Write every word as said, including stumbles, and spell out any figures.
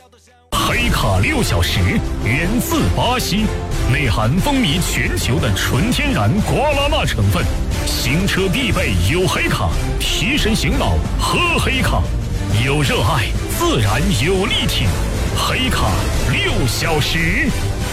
黑卡六小时源自巴西，内含风靡全球的纯天然瓜拉纳成分，行车必备有黑卡，提神醒脑喝黑卡，有热爱自然有力挺，黑卡六小时。